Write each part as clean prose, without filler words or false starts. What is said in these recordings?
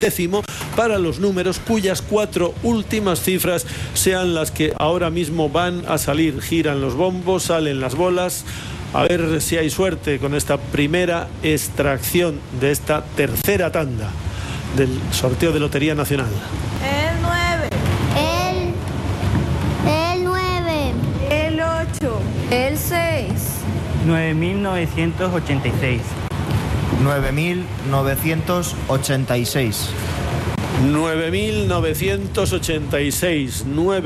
décimo para los números cuyas 4 últimas cifras sean las que ahora mismo van a salir. Giran los bombos, salen las bolas. A ver si hay suerte con esta primera extracción de esta tercera tanda del sorteo de Lotería Nacional. El 9. El 9. El 8. El 6. 9.986. 9.986. 9.986,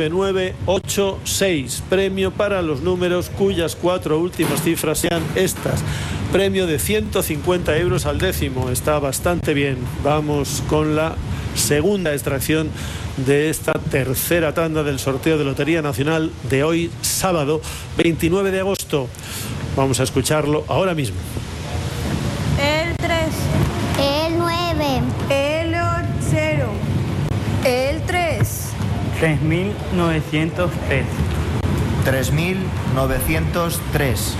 9986, premio para los números cuyas 4 últimas cifras sean estas. Premio de 150 euros al décimo, está bastante bien. Vamos con la segunda extracción de esta tercera tanda del sorteo de Lotería Nacional de hoy, sábado 29 de agosto. Vamos a escucharlo ahora mismo. El 3. El 9. El 0. El 3. 3.903. 3.903.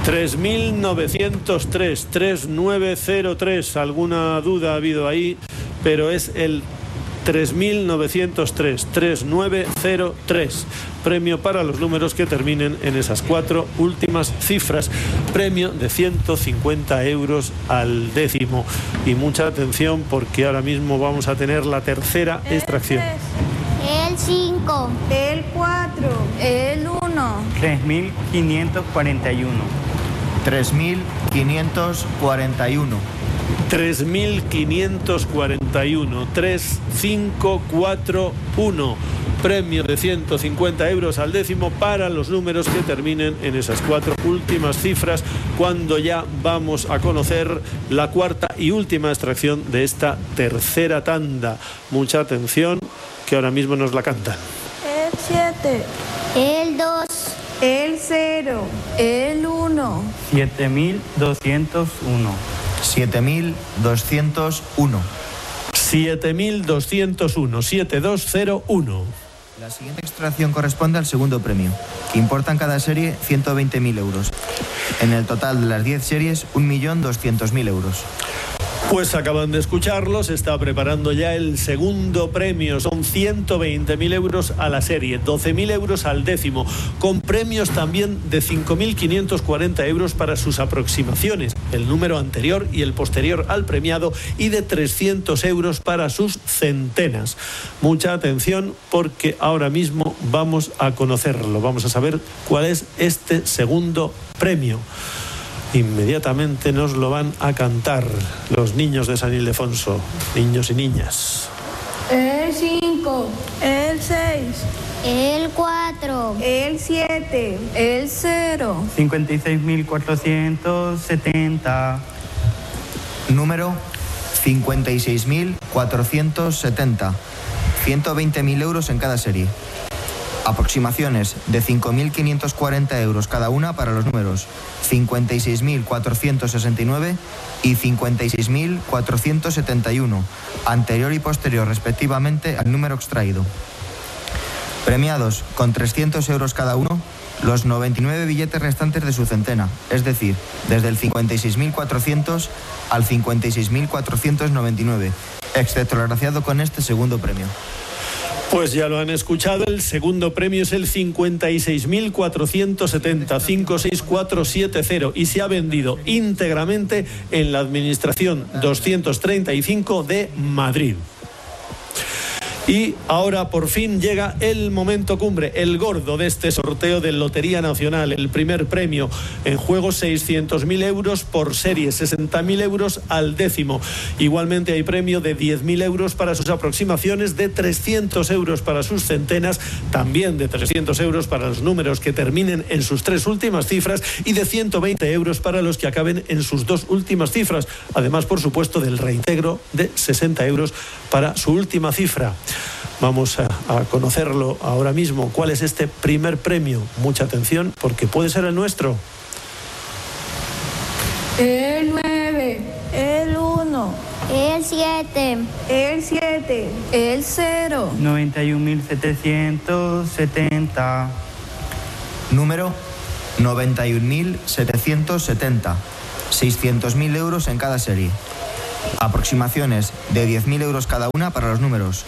3.903, 3903. Alguna duda ha habido ahí, pero es el 3.903, 3903. Premio para los números que terminen en esas 4 últimas cifras. Premio de 150 euros al décimo. Y mucha atención porque ahora mismo vamos a tener la tercera extracción. El 5. El 4. El 1. 3.541. 3.541. 3.541, 3541. Premio de 150 euros al décimo para los números que terminen en esas 4 últimas cifras, cuando ya vamos a conocer la cuarta y última extracción de esta tercera tanda. Mucha atención, que ahora mismo nos la cantan. El 7. El 2. El 0. El 1. 7.201. 7.201. 7.201, 7201. La siguiente extracción corresponde al segundo premio, que importa en cada serie 120.000 euros. En el total de las 10 series, 1.200.000 euros. Pues acaban de escucharlo, se está preparando ya el segundo premio. Son 120.000 euros a la serie, 12.000 euros al décimo, con premios también de 5.540 euros para sus aproximaciones, el número anterior y el posterior al premiado, y de 300 euros para sus centenas. Mucha atención porque ahora mismo vamos a conocerlo, vamos a saber cuál es este segundo premio. Inmediatamente nos lo van a cantar los niños de San Ildefonso, niños y niñas. El 5. El 6. El 4. El 7. El 0. 56.470. Número 56.470. 120.000 euros en cada serie. Aproximaciones de 5.540 euros cada una para los números 56.469 y 56.471, anterior y posterior respectivamente al número extraído. Premiados con 300 euros cada uno, los 99 billetes restantes de su centena, es decir, desde el 56.400 al 56.499, excepto el agraciado con este segundo premio. Pues ya lo han escuchado, el segundo premio es el 56.470, 56470, y se ha vendido íntegramente en la Administración 235 de Madrid. Y ahora por fin llega el momento cumbre, el gordo de este sorteo de Lotería Nacional. El primer premio, en juego 600.000 euros por serie, 60.000 euros al décimo. Igualmente hay premio de 10.000 euros para sus aproximaciones, de 300 euros para sus centenas, también de 300 euros para los números que terminen en sus 3 últimas cifras, y de 120 euros para los que acaben en sus 2 últimas cifras. Además, por supuesto, del reintegro de 60 euros para su última cifra. Vamos a conocerlo ahora mismo. ¿Cuál es este primer premio? Mucha atención porque puede ser el nuestro. El 9. El 1. El 7. El 7. El 0. 91.770. Número 91.770. 600.000 euros en cada serie. Aproximaciones de 10.000 euros cada una para los números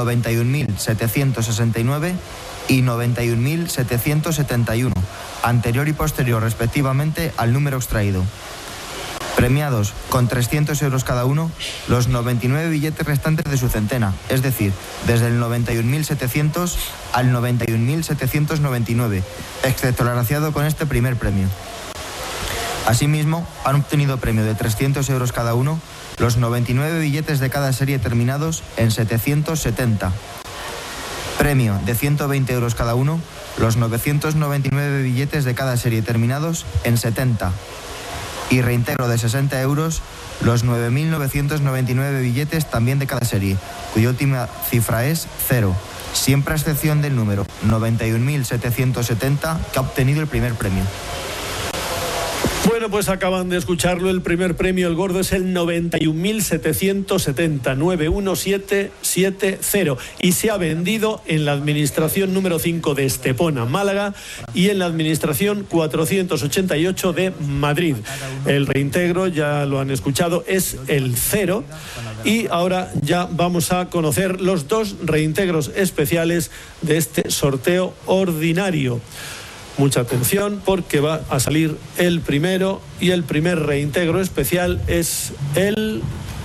91.769 y 91.771, anterior y posterior respectivamente al número extraído. Premiados con 300 euros cada uno los 99 billetes restantes de su centena, es decir, desde el 91.700 al 91.799, excepto el agraciado con este primer premio. Asimismo, han obtenido premio de 300 euros cada uno los 99 billetes de cada serie terminados en 770. Premio de 120 euros cada uno los 999 billetes de cada serie terminados en 70. Y reintegro de 60 euros los 9.999 billetes también de cada serie, cuya última cifra es 0, siempre a excepción del número 91.770 que ha obtenido el primer premio. Bueno, pues acaban de escucharlo, el primer premio, el gordo, es el 91.770, 91770, y se ha vendido en la administración número 5 de Estepona, Málaga, y en la administración 488 de Madrid. El reintegro, ya lo han escuchado, es el 0, y ahora ya vamos a conocer los dos reintegros especiales de este sorteo ordinario. Mucha atención porque va a salir el primero, y el primer reintegro especial es el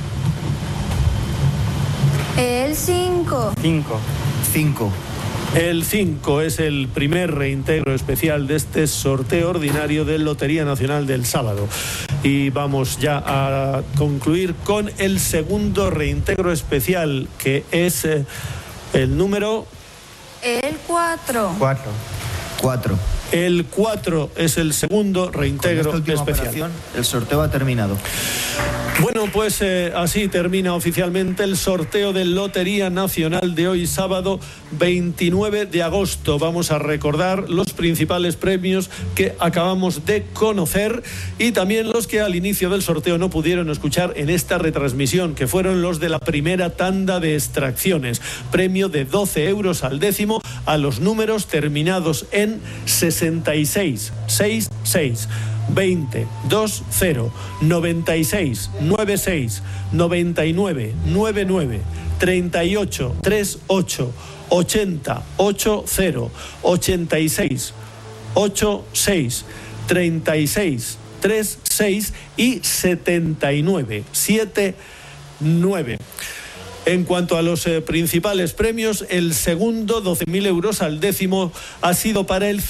5. 5. El 5 es el primer reintegro especial de este sorteo ordinario de Lotería Nacional del sábado. Y vamos ya a concluir con el segundo reintegro especial, que es el número... El 4. 4. El 4 es el segundo reintegro Con esta última especial. operación, el sorteo ha terminado. Bueno, pues así termina oficialmente el sorteo de Lotería Nacional de hoy, sábado 29 de agosto. Vamos a recordar los principales premios que acabamos de conocer y también los que al inicio del sorteo no pudieron escuchar en esta retransmisión, que fueron los de la primera tanda de extracciones. Premio de 12 euros al décimo a los números terminados en 66, 66. 20, 2, 0, 96, 96, 99, 99, 38, 38, 80, 80, 86, 86, 36, 36 y 79, 79. En cuanto a los principales premios, el segundo, 12.000 euros al décimo, ha sido para el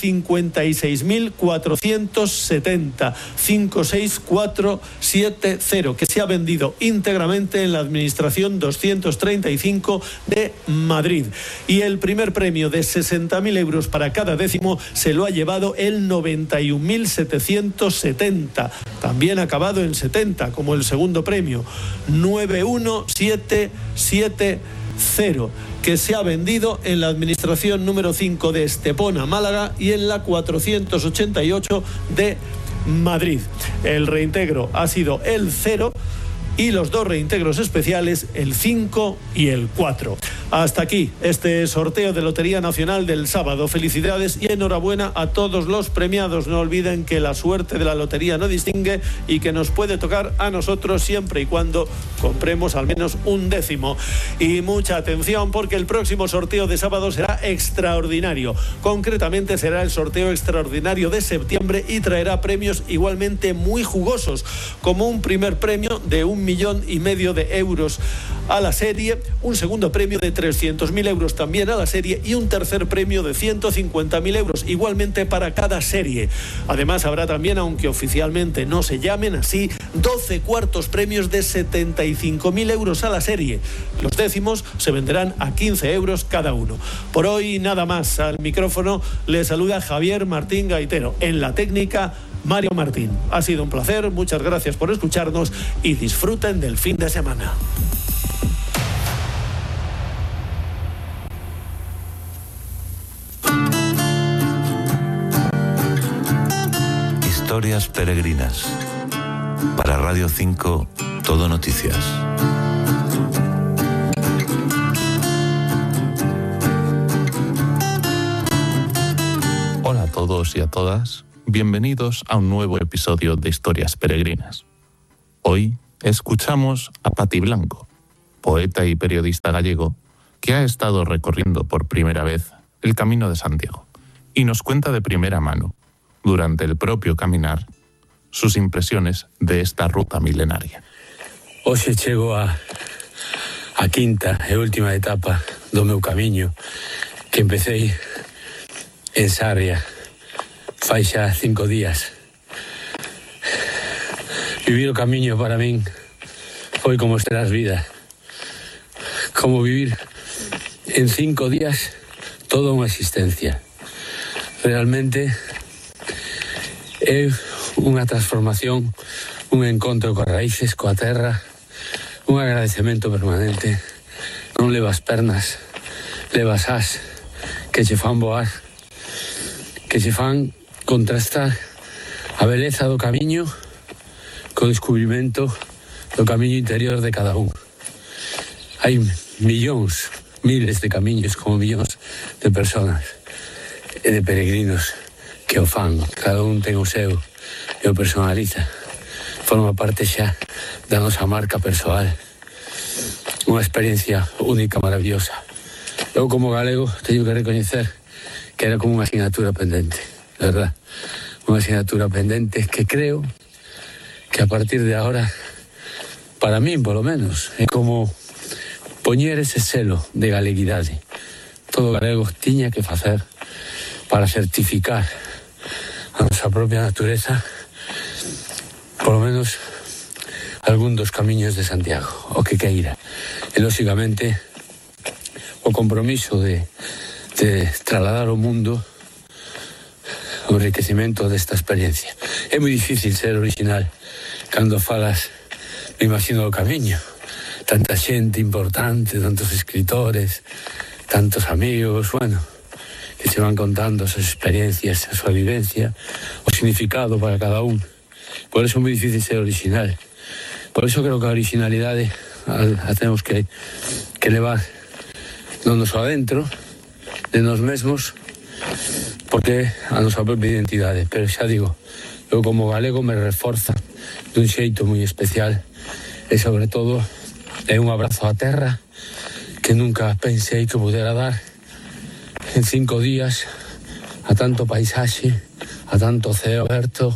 56.470, 56470, que se ha vendido íntegramente en la administración 235 de Madrid. Y el primer premio de 60.000 euros para cada décimo se lo ha llevado el 91.770, también acabado en 70, como el segundo premio, 91770, que se ha vendido en la administración número 5 de Estepona, Málaga, y en la 488 de Madrid. El reintegro ha sido el 0 y los dos reintegros especiales, el 5 y el 4. Hasta aquí este sorteo de Lotería Nacional del sábado. Felicidades y enhorabuena a todos los premiados. No olviden que la suerte de la lotería no distingue y que nos puede tocar a nosotros siempre y cuando compremos al menos un décimo. Y mucha atención, porque el próximo sorteo de sábado será extraordinario. Concretamente será el sorteo extraordinario de septiembre y traerá premios igualmente muy jugosos, como un primer premio de 1,5 millones de euros a la serie, un segundo premio de 300.000 euros también a la serie y un tercer premio de 150.000 euros igualmente para cada serie. Además habrá también, aunque oficialmente no se llamen así, 12 cuartos premios de 75.000 euros a la serie. Los décimos se venderán a 15 euros cada uno. Por hoy nada más. Al micrófono le saluda Javier Martín Gaitero. En la técnica, Mario Martín. Ha sido un placer, muchas gracias por escucharnos y disfruten del fin de semana. Historias peregrinas. Para Radio 5, Todo Noticias. Hola a todos y a todas. Bienvenidos a un nuevo episodio de Historias Peregrinas. Hoy escuchamos a Pati Blanco, poeta y periodista gallego, que ha estado recorriendo por primera vez el Camino de Santiago y nos cuenta de primera mano, durante el propio caminar, sus impresiones de esta ruta milenaria. Hoxe chego a quinta e última etapa do meu camiño, que empecé en Sarria fai xa 5 días. Vivir o camiño para min foi como estrear vida, como vivir en 5 días toda unha existencia. Realmente é unha transformación, un encontro coas raíces, coa terra, un agradecemento permanente. Non levas pernas, levas as que che fan voar, que che fan contrastar a beleza do camiño co descubrimento do camiño interior de cada un. Hai millóns, miles de camiños, como millóns de personas e de peregrinos que o fan. Cada un ten o seu e o personaliza. Forma parte xa da nosa marca persoal. Unha experiencia única, maravillosa. Eu, como galego, teño que recoñecer que era como unha asignatura pendente, de verdad. Unha asignatura pendente que creo que a partir de ahora, para min, polo menos, é como poñer ese selo de galeguidade. Todo galego tiña que facer para certificar a nosa propia natureza, polo menos algún dos camiños de Santiago, o que queira. E, lóxicamente, o compromiso de trasladar ao mundo o enriquecimento desta experiencia. É moi difícil ser original cando falas, me imagino, do camiño. Tanta xente importante, tantos escritores, tantos amigos, bueno, que se van contando as súas experiencias, a súa vivencia, o significado para cada un. Por eso é moi difícil ser original. Por eso creo que a originalidade a temos que levar non nos adentro de nós mesmos, porque a nosa propia identidade. Pero xa digo, eu como galego me reforza dun xeito moi especial e, sobre todo, é un abrazo á terra que nunca pensei que pudera dar en 5 días, a tanto paisaxe, a tanto ceo aberto,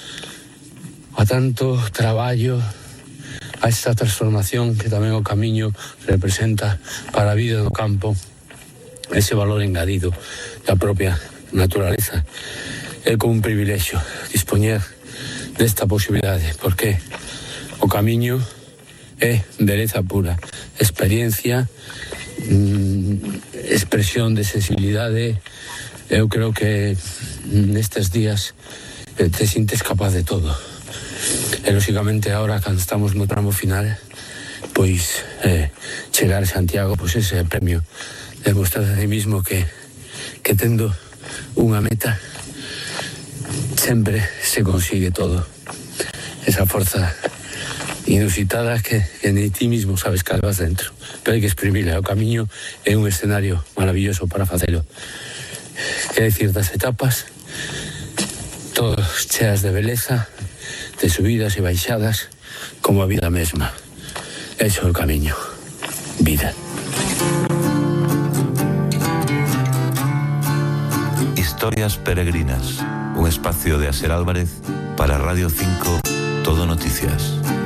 a tanto traballo, a esta transformación que tamén o camiño representa para a vida no campo, ese valor engadido da propia naturaleza. É como un privilexio dispoñer desta posibilidade, porque o camiño é beleza pura, experiencia, expresión de sensibilidade. Eu creo que nestes días te sintes capaz de todo. E, lóxicamente, agora, cando estamos no tramo final, pois chegar a Santiago, pois ese é o premio de mostrar a ti mismo que tendo unha meta sempre se consigue todo. Esa forza inusitada que ni ti mismo sabes que vas dentro, pero hai que exprimila. O camiño é un escenario maravilloso para facelo. Que decir das etapas, todas cheas de beleza, de subidas e baixadas, como a vida mesma. Eso é o camiño. Vida. Historias peregrinas, un espacio de Aser Álvarez para Radio 5 Todo Noticias.